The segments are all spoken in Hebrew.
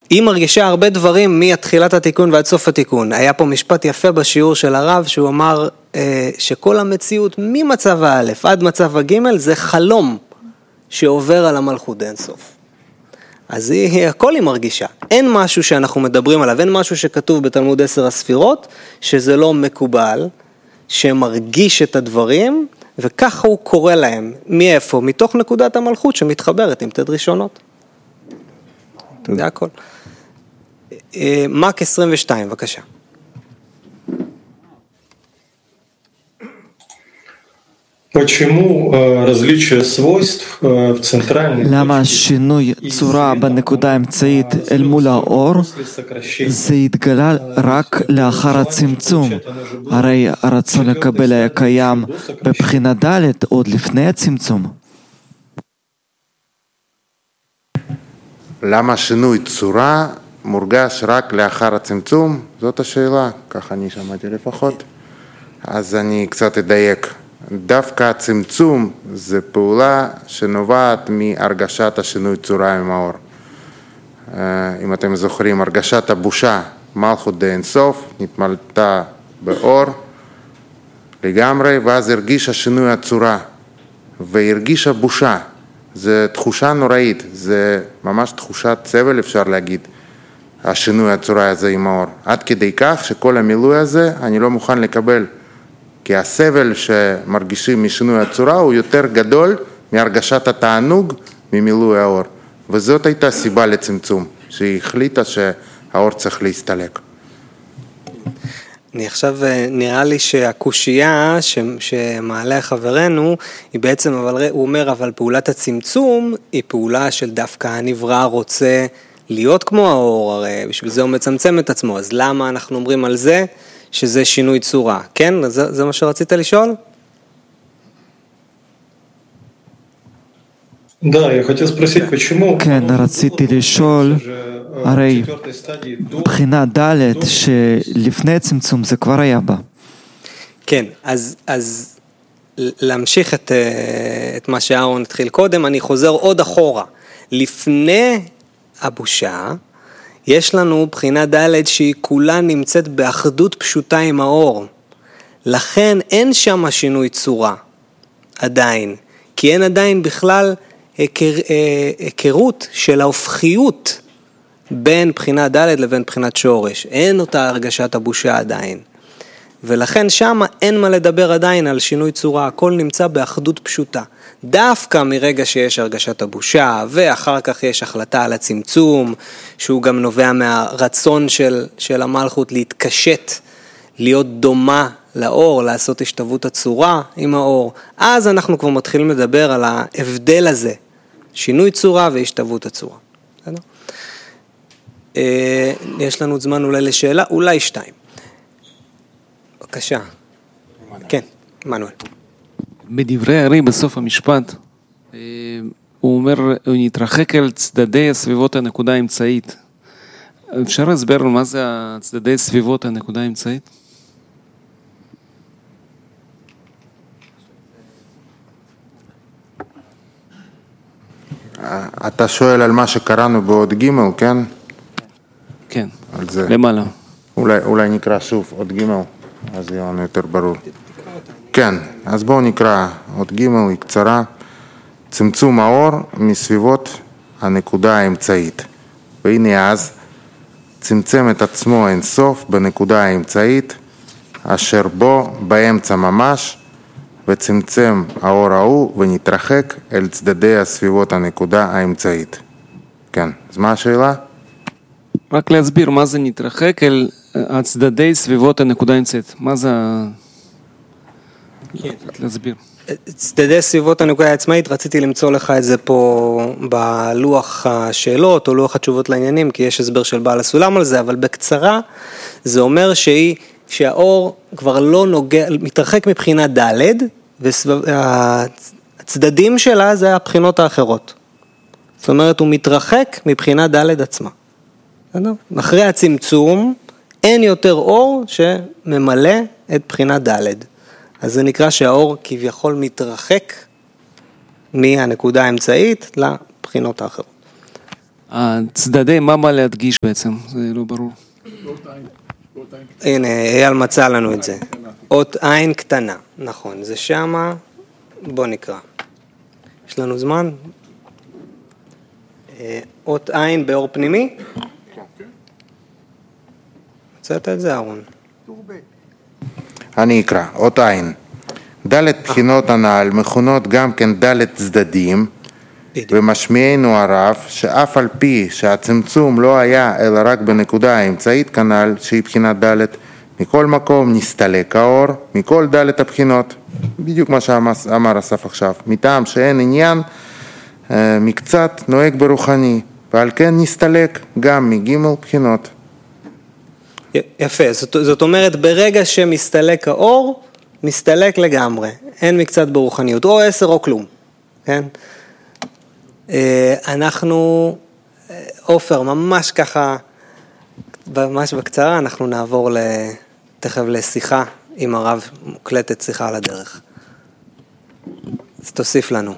היא מרגישה הרבה דברים מתחילת התיקון ועד סוף התיקון. היה פה משפט יפה בשיעור של הרב, שהוא אמר שכל המציאות ממצב האלף עד מצב הג' זה חלום שעובר על המלכות אין סוף. אז הכל היא מרגישה. אין משהו שאנחנו מדברים עליו, אין משהו שכתוב בתלמוד 10 הספירות, שזה לא מקובל, שמרגיש את הדברים, וככה הוא קורא להם. מאיפה? מתוך נקודת המלכות שמתחברת עם תד ראשונות. זה הכל. מק 22, בבקשה. למה שינוי צורה בנקודה האמצעית אל מול האור זה התגלה רק לאחר הצמצום? הרי הרצון לקבל היה קיים בבחינה ד' עוד לפני הצמצום. למה שינוי צורה מורגש רק לאחר הצמצום? זאת השאלה, ככה אני שמעתי לפחות. אז אני קצת אדייק. דווקא הצמצום זה פעולה שנובעת מהרגשת השינוי צורה עם האור. אם אתם זוכרים, הרגשת הבושה, מלכות דאין סוף, נתמלתה באור לגמרי, ואז הרגישה שינוי הצורה, והרגישה בושה. זה תחושה נוראית, זה ממש תחושת סבל אפשר להגיד, השינוי הצורה הזה עם האור. עד כדי כך שכל המילוי הזה אני לא מוכן לקבל. כי הסבל שמרגישים משינוי הצורה הוא יותר גדול מהרגשת התענוג ממילוי האור. וזאת הייתה סיבה לצמצום, שהיא החליטה שהאור צריך להסתלק. אני עכשיו נראה לי שהקושייה שמעלה חברנו, היא בעצם, הוא אומר, אבל פעולת הצמצום היא פעולה של דווקא הנברא רוצה להיות כמו האור, הרי בשביל זה הוא מצמצם את עצמו, אז למה אנחנו אומרים על זה? שזה שינוי צורה, כן? זה מה שרצית לשאול? כן, רציתי לשאול, הרי בחינה ד' שלפני הצמצום זה כבר היה בה. כן, אז להמשיך את מה שאהרון התחיל קודם, אני חוזר עוד אחורה. לפני הבושה, יש לנו בחינה ד' שהיא כולה נמצאת באחדות פשוטה עם האור. לכן אין שם שינוי צורה עדיין, כי אין עדיין בכלל היכרות של ההופכיות בין בחינה ד' לבין בחינת שורש. אין אותה הרגשת הבושה עדיין. ולכן שם אין מה לדבר עדיין על שינוי צורה, הכל נמצא באחדות פשוטה. דווקא מרגע שיש הרגשת הבושה, ואחר כך יש החלטה על הצמצום, שהוא גם נובע מהרצון של המלכות להתקשט, להיות דומה לאור, לעשות השתוות הצורה עם האור, אז אנחנו כבר מתחילים לדבר על ההבדל הזה, שינוי צורה והשתוות הצורה. יש לנו זמן אולי לשאלה, אולי 2. בבקשה. כן, מנואל. בדברי הרי בסוף המשפט, הוא אומר, הוא נתרחק אל צדדי סביבות הנקודה האמצעית. אפשר להסבר מה זה הצדדי סביבות הנקודה האמצעית? אתה שואל על מה שקראנו בעוד ג', כן? כן, למעלה. אולי נקרא שוב עוד ג', אז יהיה לנו יותר ברור. כן, אז בואו נקרא עוד ג', היא קצרה. צמצום האור מסביבות הנקודה האמצעית. והנה אז צמצם את עצמו אין סוף בנקודה האמצעית, אשר בו באמצע ממש, וצמצם האור ההוא ונתרחק אל צדדי הסביבות הנקודה האמצעית. כן, אז מה השאלה? רק להסביר מה זה נתרחק אל הצדדי סביבות הנקודה האמצעית. מה זה... כן. להסביר. צדדי סביבות הנקודה העצמאית, רציתי למצוא לך את זה פה בלוח השאלות או לוח התשובות לעניינים, כי יש הסבר של בעל הסולם על זה, אבל בקצרה זה אומר שהאור כבר לא נוגע, מתרחק מבחינה ד' והצדדים שלה זה הבחינות האחרות. זאת אומרת, הוא מתרחק מבחינה ד' עצמה. אחרי הצמצום אין יותר אור שממלא את בחינה ד'. אז זה נקרא שהאור כביכול מתרחק מהנקודה האמצעית לבחינות האחרות. הצדדי, מה בא להדגיש בעצם? זה לא ברור. הנה, אייל מצא לנו את זה. אות עין קטנה, נכון, זה שמה, בוא נקרא. יש לנו זמן? אות עין באור פנימי? מצאת את זה, אהרון? אני אקרא, אות עין. ד' בחינות הנעל מכונות גם כן ד' צדדים, ומשמיענו הרב שאף על פי שהצמצום לא היה אלא רק בנקודה האמצעית כנ"ל שהיא בחינת ד', מכל מקום נסתלק האור מכל ד' הבחינות, בדיוק מה שאמר אסף עכשיו, מטעם שאין עניין מקצת נוהג ברוחני, ועל כן נסתלק גם מגימל בחינות. יפה, זאת אומרת ברגע שמסתלק האור, מסתלק לגמרי, אין מקצת ברוחניות, או 10 או כלום, כן? אנחנו, אופר, ממש ככה, ממש בקצרה, אנחנו נעבור תכף לשיחה עם הרב, מוקלטת שיחה על הדרך. אז תוסיף לנו.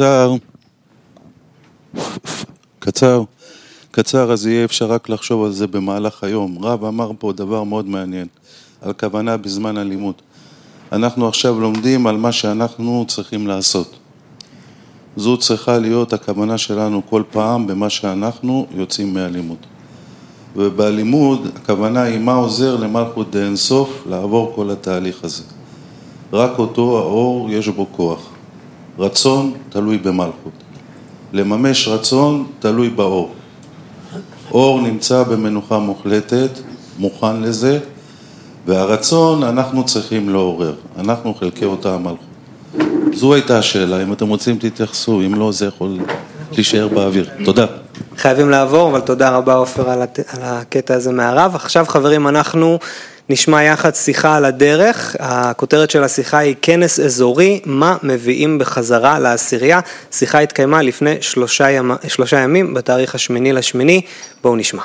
קצר, אז יהיה אפשר רק לחשוב על זה במהלך היום. רב אמר פה דבר מאוד מעניין, על כוונה בזמן הלימוד. אנחנו עכשיו לומדים על מה שאנחנו צריכים לעשות. זו צריכה להיות הכוונה שלנו כל פעם במה שאנחנו יוצאים מהלימוד. ובלימוד הכוונה היא מה עוזר למלכות דאין סוף לעבור כל התהליך הזה. רק אותו האור יש בו כוח. רצון תלוי במלכות. לממש רצון תלוי באור. אור נמצא במנוחה מוחלטת, מוכן לזה, והרצון אנחנו צריכים לעורר. אנחנו חלקי אותה המלכות. זו הייתה השאלה, אם אתם רוצים תתייחסו, אם לא זה יכול להישאר באוויר. תודה. חייבים לעבור, אבל תודה רבה אופר על הקטע הזה מהרב. עכשיו חברים אנחנו נשמע יחד שיחה על הדרך, הכותרת של השיחה היא כנס אזורי, מה מביאים בחזרה לעשירייה, שיחה התקיימה לפני 3 ימים בתאריך 8/8, בואו נשמע.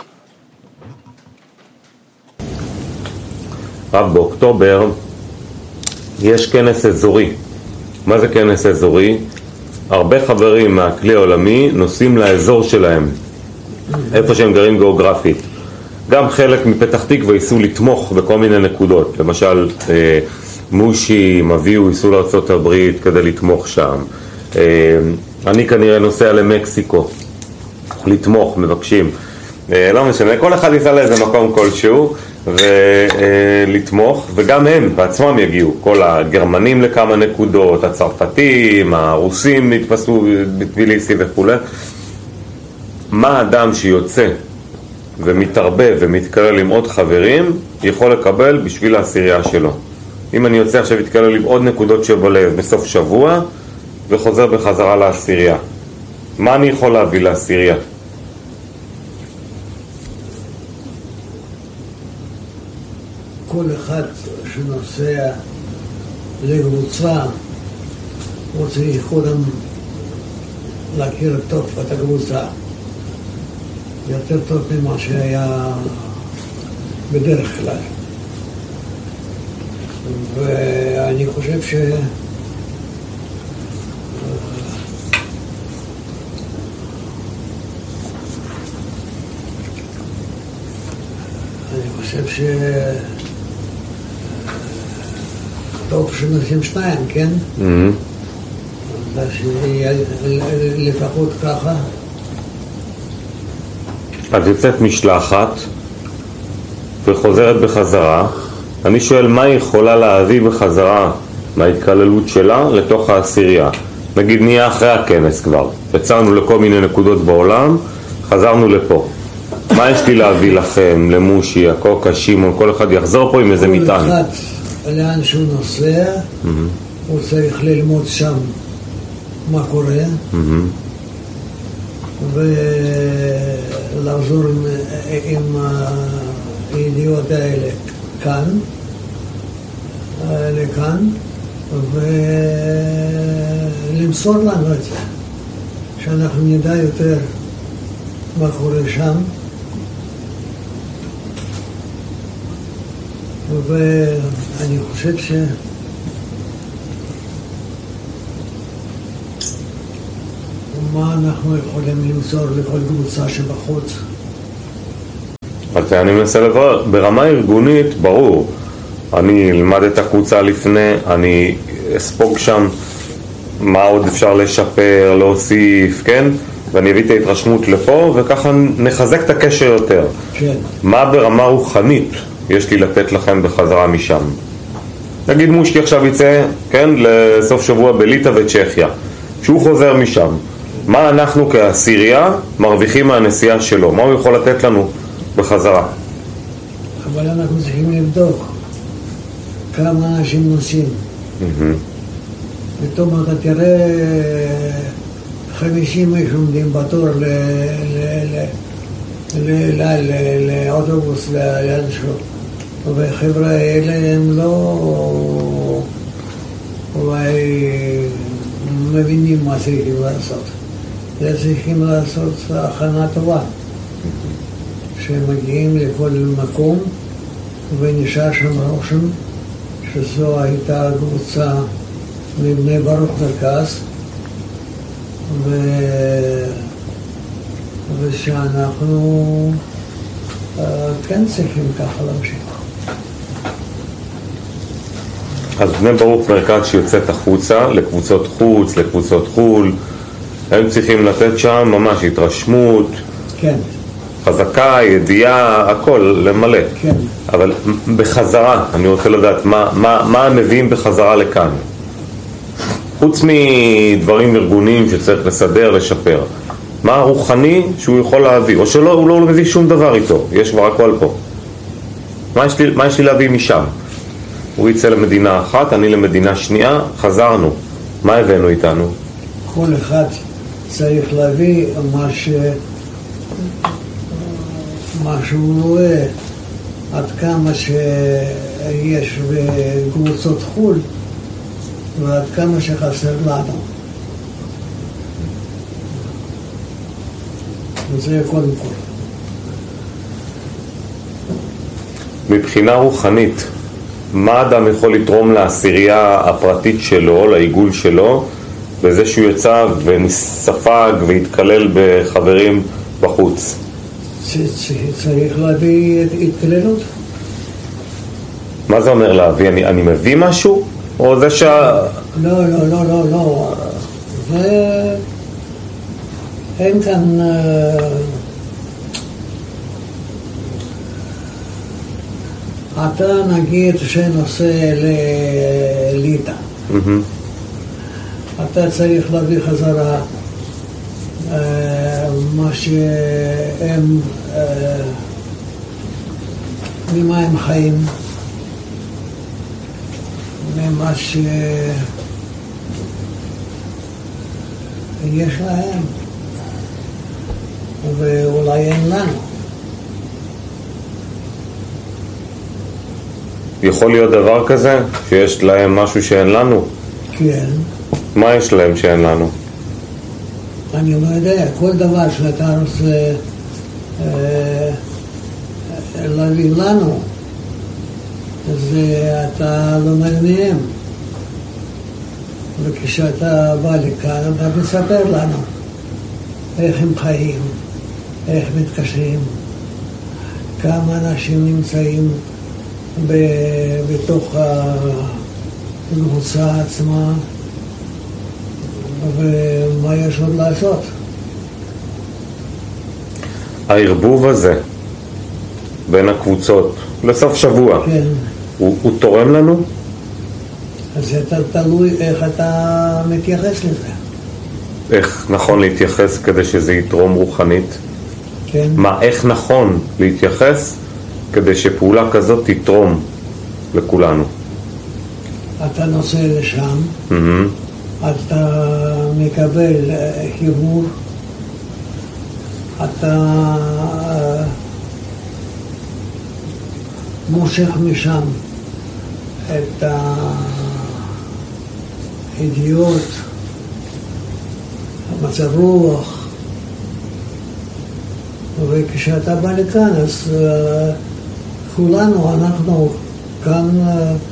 רב, באוקטובר יש כנס אזורי. מה זה כנס אזורי? הרבה חברים מהכלי העולמי נוסעים לאזור שלהם, איפה שהם גרים גיאוגרפית. גם חלק מפתח תקווה ייסעו לתמוך בכל מיני נקודות, למשל מושי, מביאו, ייסעו לארצות הברית כדי לתמוך שם. אני כנראה נוסע למקסיקו, לתמוך, מבקשים. לא משנה, כל אחד ייסע לאיזה מקום כלשהו ולתמוך, וגם הם בעצמם יגיעו, כל הגרמנים לכמה נקודות, הצרפתים, הרוסים יתפסו בטביליסי וכו'. מה אדם שיוצא ומתערבב ומתקלל עם עוד חברים יכול לקבל בשביל העשירייה שלו? אם אני יוצא עכשיו להתקלל עם עוד נקודות שבלב בסוף שבוע וחוזר בחזרה לעשירייה, מה אני יכול להביא לעשירייה? כל אחד שנוסע לקבוצה הוא צריך קודם להכיר טוב את הקבוצה יותר טוב ממה שהיה בדרך כלל. ואני חושב טוב שנוסעים 2, כן? אז שיהיה לפחות ככה. אז יוצאת משלחת וחוזרת בחזרה. אני שואל מה היא יכולה להביא בחזרה מההתקללות שלה לתוך העשירייה. נגיד נהיה אחרי הכנס כבר, יצאנו לכל מיני נקודות בעולם, חזרנו לפה. מה יש לי להביא לכם, למושי, הקוקה, שימון, כל אחד יחזור פה עם איזה מטען? כל אחד לאן שהוא נוסע, הוא צריך ללמוד שם מה קורה, ולעזור עם הידיעות האלה לכאן, ולמסור לנו את זה, שאנחנו נדע יותר מה קורה שם. ואני חושב מה אנחנו יכולים למסור לכל קבוצה שבחוץ? אז אני מנסה לברר, ברמה ארגונית, ברור, אני אלמד את הקבוצה לפני, אני אספוג שם מה עוד אפשר לשפר, להוסיף, כן? ואני אביא את ההתרשמות לפה, וככה נחזק את הקשר יותר. כן. מה ברמה רוחנית יש לי לתת לכם בחזרה משם? נגיד מושקי עכשיו יצא, כן, לסוף שבוע בליטא וצ'כיה. כשהוא חוזר משם, מה אנחנו כעשירייה מרוויחים מהנסיעה שלו? מה הוא יכול לתת לנו בחזרה? אבל אנחנו צריכים לבדוק כמה אנשים נוסעים. פתאום אתה תראה 50 איש עומדים בתור לאוטובוס ליד שלו. והחבר'ה האלה הם לא אולי מבינים מה צריכים לעשות. זה צריכים לעשות הכנה טובה. שהם מגיעים לכל מקום ונשאר שם רושם שזו הייתה קבוצה מבני ברוך מרכז ושאנחנו כן צריכים ככה להמשיך. אז בני ברוך מרכז שיוצאת החוצה לקבוצות חוץ, לקבוצות חול, הם צריכים לתת שם ממש התרשמות, כן. חזקה, ידיעה, הכל, למלא. כן. אבל בחזרה, אני רוצה לדעת מה הם מביאים בחזרה לכאן. חוץ מדברים ארגוניים שצריך לסדר, לשפר. מה הרוחני שהוא יכול להביא? או שלא, הוא לא מביא שום דבר איתו, יש כבר הכל פה. מה יש לי להביא משם? הוא יצא למדינה אחת, אני למדינה שנייה, חזרנו. מה הבאנו איתנו? כל אחד צריך להביא מה שהוא רואה, עד כמה שיש בקבוצות חול ועד כמה שחסר לנו. וזה קודם כל. מבחינה רוחנית, מה אדם יכול לתרום לעשירייה הפרטית שלו, לעיגול שלו, בזה שהוא יצא ונספג והתקלל בחברים בחוץ? צריך להביא התקללות. מה זה אומר להביא? אני מביא משהו? או זה לא. זה... אין כאן... אתה נגיד שנוסע לליטא. אתה צריך להביא חזרה מה שהם, ממה הם חיים, ממה שיש להם, ואולי אין לנו. יכול להיות דבר כזה? שיש להם משהו שאין לנו? כן. מה יש להם שאין לנו? אני לא יודע, כל דבר שאתה רוצה להביא לנו, זה אתה לומד מהם. וכשאתה בא לכאן, אתה מספר לנו איך הם חיים, איך מתקשרים, כמה אנשים נמצאים בתוך הקבוצה עצמה, ומה יש עוד לעשות. הערבוב הזה בין הקבוצות לסוף שבוע, כן. הוא תורם לנו? אז זה תלוי איך אתה מתייחס לזה. איך נכון להתייחס כדי שזה יתרום רוחנית? כן. מה, איך נכון להתייחס כדי שפעולה כזאת תתרום לכולנו? אתה נוסע לשם, אתה מקבל חיבור, אתה מושך משם את הידיעות, המצב רוח, וכשאתה בא לכאן אז כולנו, אנחנו כאן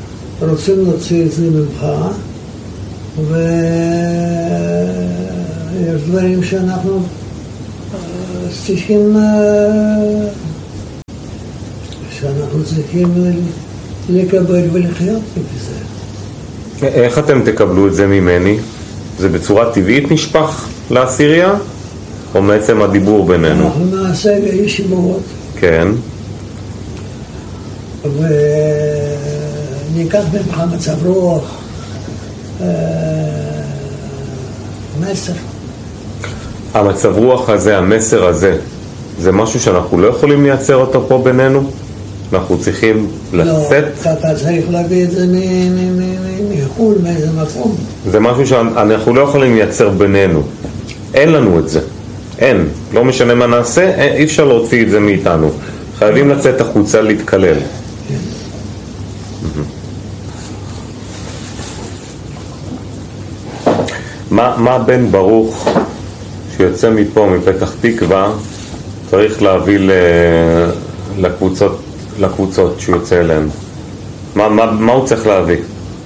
רוצים להוציא את זה ממך יש דברים שאנחנו צריכים לקבל ולחיות בזה. איך אתם תקבלו את זה ממני? זה בצורה טבעית נשפך לעשירייה? או מעצם הדיבור בינינו? אנחנו נעשה ישיבות. כן. וניקח ממך מצב רוח, מסר. המצב רוח הזה, המסר הזה, זה משהו שאנחנו לא יכולים לייצר אותו פה בינינו? אנחנו צריכים לצאת? לא, אתה צריך להביא את זה מחול, מאיזה מקום. זה משהו שאנחנו לא יכולים לייצר בינינו. אין לנו את זה. אין. לא משנה מה נעשה, אי אפשר להוציא את זה מאיתנו. חייבים לצאת החוצה להתקלל. כן. מה בן ברוך שיוצא מפה, מפתח תקווה, צריך להביא לקבוצות שהוא יוצא אליהן? מה הוא צריך להביא?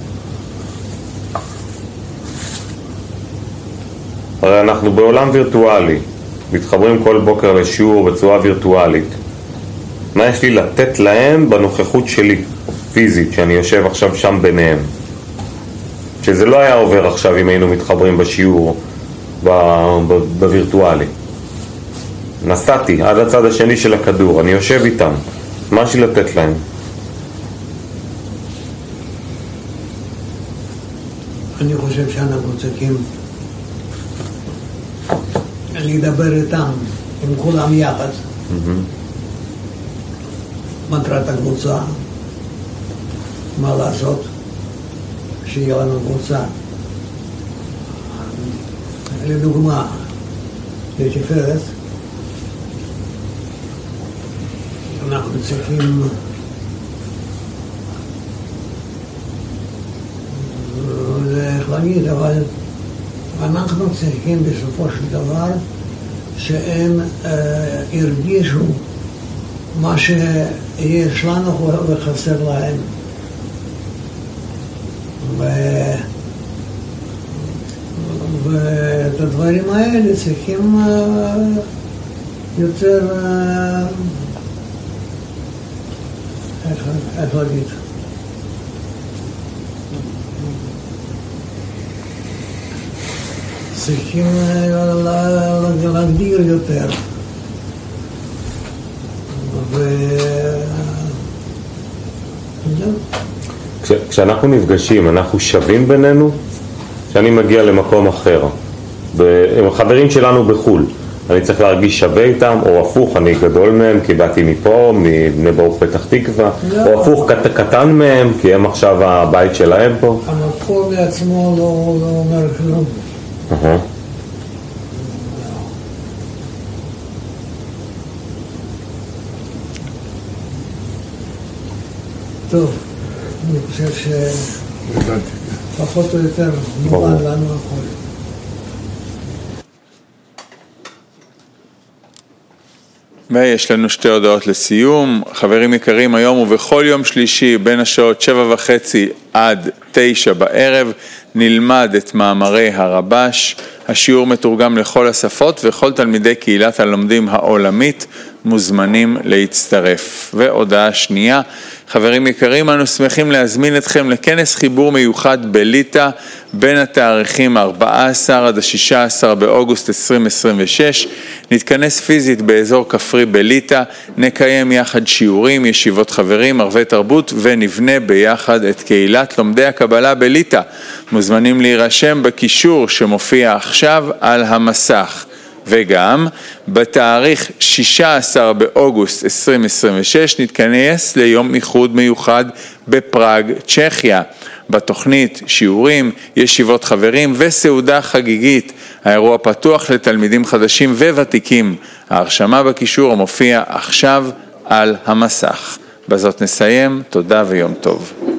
הרי אנחנו בעולם וירטואלי, מתחברים כל בוקר לשיעור בצורה וירטואלית. מה יש לי לתת להם בנוכחות שלי, פיזית, שאני יושב עכשיו שם ביניהם? שזה לא היה עובר עכשיו אם היינו מתחברים בשיעור בווירטואלי. נסעתי עד הצד השני של הכדור, אני יושב איתם, מה יש לי לתת להם? אני חושב שאנחנו צריכים לדבר איתם, עם כולם יחד. מטרת הקבוצה, מה לעשות, שיהיה לנו קבוצה. לדוגמה, לתפארת, אנחנו צריכים איך להגיד, אבל אנחנו צריכים בסופו של דבר שהם הרגישו מה שיש לנו וחסר להם. ואת הדברים האלה צריכים יותר, איך להגיד? צריכים להגדיר יותר. כשאנחנו נפגשים, אנחנו שווים בינינו? כשאני מגיע למקום אחר, עם החברים שלנו בחול, אני צריך להרגיש שווה איתם, או הפוך, אני גדול מהם כי באתי מפה, מבני ברוך פתח תקווה, או הפוך, קטן מהם כי הם עכשיו הבית שלהם פה? המקום לעצמו לא אומר כלום. טוב, אני חושב שפחות או יותר מובן לנו הכל. ויש לנו שתי הודעות לסיום. חברים יקרים, היום ובכל יום שלישי בין השעות 7:30 עד 9 בערב נלמד את מאמרי הרבש. השיעור מתורגם לכל השפות וכל תלמידי קהילת הלומדים העולמית מוזמנים להצטרף. והודעה שנייה, חברים יקרים, אנו שמחים להזמין אתכם לכנס חיבור מיוחד בליטא בין התאריכים 14 עד 16 באוגוסט 2026. נתכנס פיזית באזור כפרי בליטא, נקיים יחד שיעורים, ישיבות חברים, ערבי תרבות ונבנה ביחד את קהילת לומדי הקבלה בליטא. מוזמנים להירשם בקישור שמופיע עכשיו על המסך. וגם בתאריך 16 באוגוסט 2026 נתכנס ליום איחוד מיוחד בפראג, צ'כיה. בתוכנית שיעורים, ישיבות חברים וסעודה חגיגית. האירוע פתוח לתלמידים חדשים וותיקים. ההרשמה בקישור המופיע עכשיו על המסך. בזאת נסיים, תודה ויום טוב.